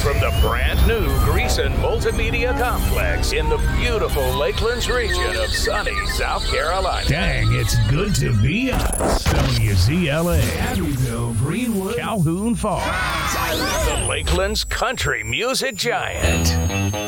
from the brand new Greason Multimedia Complex in the beautiful Lakelands region of sunny South Carolina. Dang, it's good to be us. WZLA, Abbeville, Greenwood, Calhoun Falls. The Lakelands country music giant.